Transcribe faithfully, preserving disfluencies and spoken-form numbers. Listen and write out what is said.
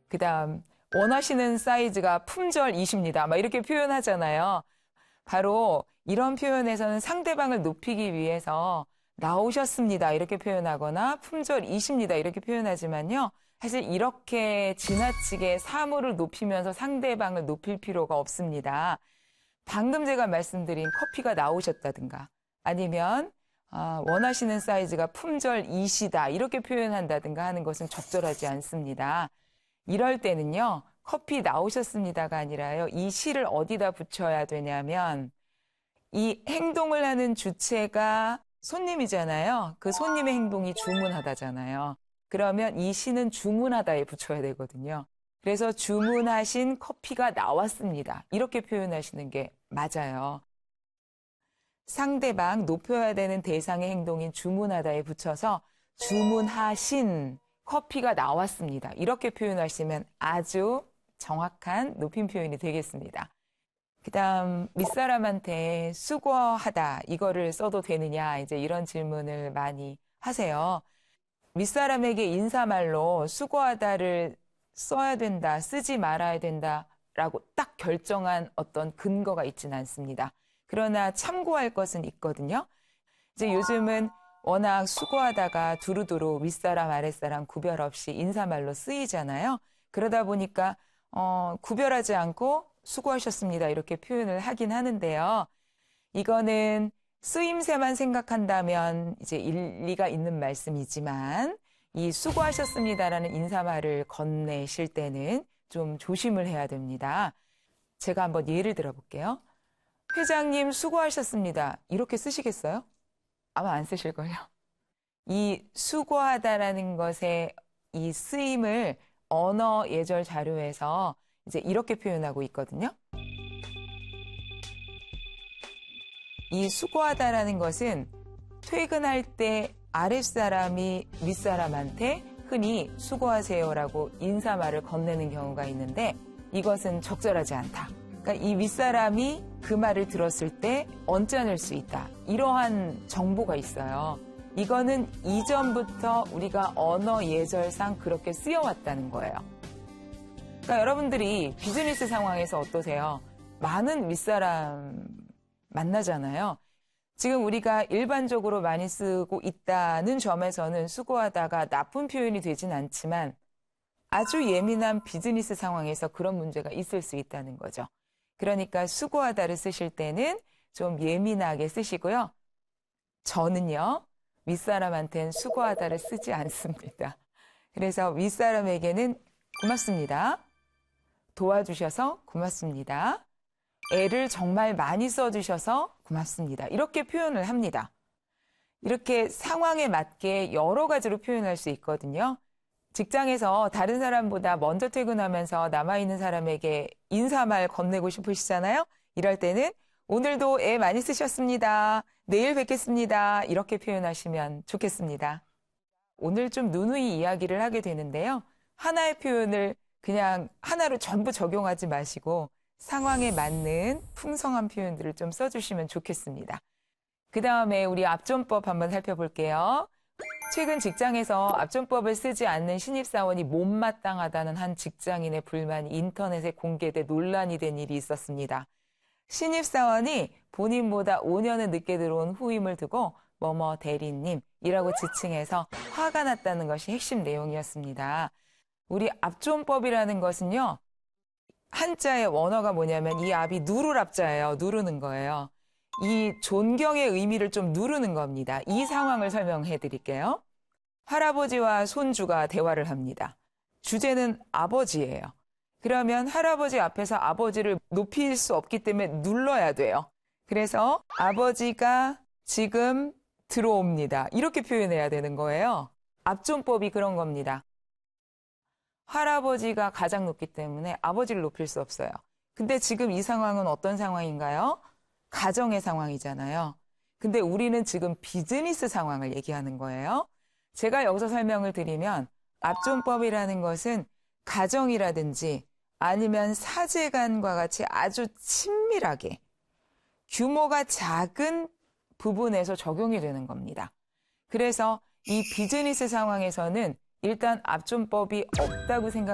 그다음 원하시는 사이즈가 품절이십니다. 막 이렇게 표현하잖아요. 바로 이런 표현에서는 상대방을 높이기 위해서 나오셨습니다. 이렇게 표현하거나 품절이십니다. 이렇게 표현하지만요. 사실 이렇게 지나치게 사물을 높이면서 상대방을 높일 필요가 없습니다. 방금 제가 말씀드린 커피가 나오셨다든가 아니면 아, 원하시는 사이즈가 품절이시다 이렇게 표현한다든가 하는 것은 적절하지 않습니다. 이럴 때는요. 커피 나오셨습니다가 아니라요. 이 시를 어디다 붙여야 되냐면 이 행동을 하는 주체가 손님이잖아요. 그 손님의 행동이 주문하다잖아요. 그러면 이 시는 주문하다에 붙여야 되거든요. 그래서 주문하신 커피가 나왔습니다. 이렇게 표현하시는 게 맞아요. 상대방 높여야 되는 대상의 행동인 주문하다에 붙여서 주문하신 커피가 나왔습니다. 이렇게 표현하시면 아주 정확한 높임 표현이 되겠습니다. 그 다음 윗사람한테 수고하다 이거를 써도 되느냐 이제 이런 질문을 많이 하세요. 윗사람에게 인사말로 수고하다를 써야 된다, 쓰지 말아야 된다라고 딱 결정한 어떤 근거가 있지는 않습니다. 그러나 참고할 것은 있거든요. 이제 요즘은 워낙 수고하다가 두루두루 윗사람, 아랫사람 구별 없이 인사말로 쓰이잖아요. 그러다 보니까 어, 구별하지 않고 수고하셨습니다. 이렇게 표현을 하긴 하는데요. 이거는 쓰임새만 생각한다면 이제 일리가 있는 말씀이지만 이 수고하셨습니다라는 인사말을 건네실 때는 좀 조심을 해야 됩니다. 제가 한번 예를 들어 볼게요. 회장님 수고하셨습니다. 이렇게 쓰시겠어요? 아마 안 쓰실걸요. 이 수고하다라는 것의 이 쓰임을 언어 예절 자료에서 이제 이렇게 표현하고 있거든요. 이 수고하다라는 것은 퇴근할 때 아랫사람이 윗사람한테 흔히 수고하세요라고 인사말을 건네는 경우가 있는데 이것은 적절하지 않다. 그러니까 이 윗사람이 그 말을 들었을 때 언짢을 수 있다. 이러한 정보가 있어요. 이거는 이전부터 우리가 언어 예절상 그렇게 쓰여왔다는 거예요. 그러니까 여러분들이 비즈니스 상황에서 어떠세요? 많은 윗사람 만나잖아요. 지금 우리가 일반적으로 많이 쓰고 있다는 점에서는 수고하다가 나쁜 표현이 되진 않지만 아주 예민한 비즈니스 상황에서 그런 문제가 있을 수 있다는 거죠. 그러니까 수고하다를 쓰실 때는 좀 예민하게 쓰시고요. 저는요. 윗사람한테는 수고하다를 쓰지 않습니다. 그래서 윗사람에게는 고맙습니다. 도와주셔서 고맙습니다. 애를 정말 많이 써주셔서 고맙습니다. 이렇게 표현을 합니다. 이렇게 상황에 맞게 여러 가지로 표현할 수 있거든요. 직장에서 다른 사람보다 먼저 퇴근하면서 남아있는 사람에게 인사말 건네고 싶으시잖아요. 이럴 때는 오늘도 애 많이 쓰셨습니다. 내일 뵙겠습니다. 이렇게 표현하시면 좋겠습니다. 오늘 좀 누누이 이야기를 하게 되는데요. 하나의 표현을 그냥 하나로 전부 적용하지 마시고 상황에 맞는 풍성한 표현들을 좀 써주시면 좋겠습니다. 그 다음에 우리 압존법 한번 살펴볼게요. 최근 직장에서 압존법을 쓰지 않는 신입사원이 못마땅하다는 한 직장인의 불만이 인터넷에 공개돼 논란이 된 일이 있었습니다. 신입사원이 본인보다 오 년은 늦게 들어온 후임을 두고 뭐뭐 대리님이라고 지칭해서 화가 났다는 것이 핵심 내용이었습니다. 우리 압존법이라는 것은요. 한자의 원어가 뭐냐면 이 압이 누를 압자예요. 누르는 거예요. 이 존경의 의미를 좀 누르는 겁니다. 이 상황을 설명해 드릴게요. 할아버지와 손주가 대화를 합니다. 주제는 아버지예요. 그러면 할아버지 앞에서 아버지를 높일 수 없기 때문에 눌러야 돼요. 그래서 아버지가 지금 들어옵니다. 이렇게 표현해야 되는 거예요. 압존법이 그런 겁니다. 할아버지가 가장 높기 때문에 아버지를 높일 수 없어요. 근데 지금 이 상황은 어떤 상황인가요? 가정의 상황이잖아요. 근데 우리는 지금 비즈니스 상황을 얘기하는 거예요. 제가 여기서 설명을 드리면 압존법이라는 것은 가정이라든지 아니면 사제간과 같이 아주 친밀하게 규모가 작은 부분에서 적용이 되는 겁니다. 그래서 이 비즈니스 상황에서는 일단 압존법이 없다고 생각